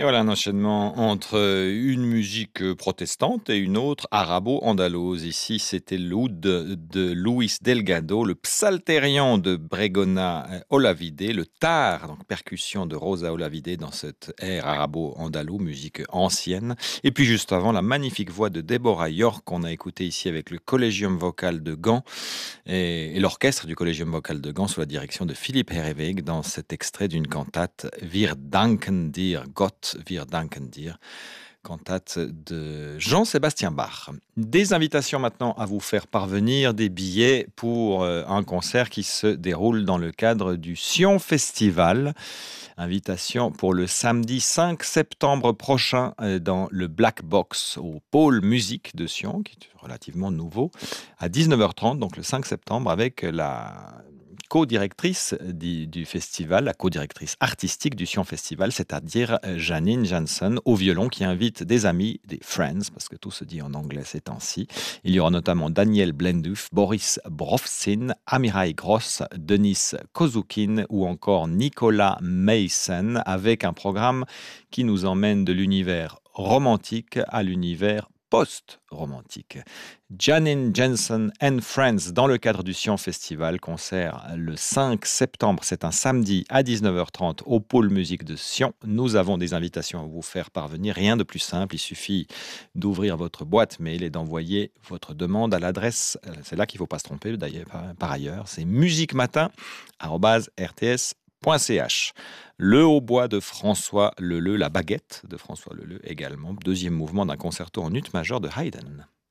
Et voilà un enchaînement entre une musique protestante et une autre arabo-andalouse. Ici, c'était l'oud de Luis Delgado, le psalterian de Bregona Olavide, le tar, donc percussion de Rosa Olavide dans cette ère arabo-andalou, musique ancienne. Et puis juste avant, la magnifique voix de Deborah York qu'on a écoutée ici avec le Collegium Vocal de Gand et l'orchestre du Collegium Vocal de Gand sous la direction de Philippe Herreweg dans cet extrait d'une cantate Wir danken dir, Gott, wir danken dir, cantate de Jean-Sébastien Bach. Des invitations maintenant à vous faire parvenir des billets pour un concert qui se déroule dans le cadre du Sion Festival. Invitation pour le samedi 5 septembre prochain dans le Black Box au pôle musique de Sion, qui est relativement nouveau, à 19h30, donc le 5 septembre, avec la co-directrice du festival, la co-directrice artistique du Sion Festival, c'est-à-dire Janine Janssen, au violon, qui invite des amis, des friends, parce que tout se dit en anglais ces temps-ci. Il y aura notamment Daniel Blenduf, Boris Brovtsin, Amirai Gross, Denis Kozoukin ou encore Nicolas Meissen, avec un programme qui nous emmène de l'univers romantique à l'univers post-romantique. Janine Jensen and Friends dans le cadre du Sion Festival, concert le 5 septembre, c'est un samedi à 19h30 au pôle musique de Sion. Nous avons des invitations à vous faire parvenir, rien de plus simple, il suffit d'ouvrir votre boîte mail et d'envoyer votre demande à l'adresse, c'est là qu'il ne faut pas se tromper d'ailleurs, par ailleurs, c'est musiquematin@rts.ch. Le hautbois de François Leleu, la baguette de François Leleu également, deuxième mouvement d'un concerto en ut majeur de Haydn.